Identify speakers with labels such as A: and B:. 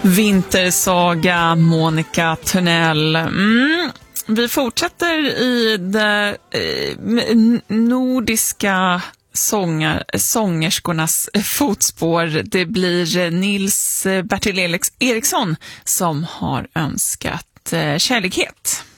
A: Vintersaga, Monica Törnell. Vi fortsätter i det nordiska sångerskornas fotspår. Det blir Nils Bertil Eriksson som har önskat kärlighet.